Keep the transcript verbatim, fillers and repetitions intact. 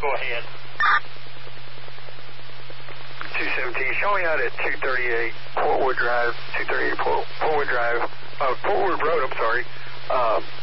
Go ahead. two seventeen, showing out at two thirty-eight Portwood Drive, two thirty-eight Port, Portwood Drive, uh, Portwood Road, I'm sorry. Uh,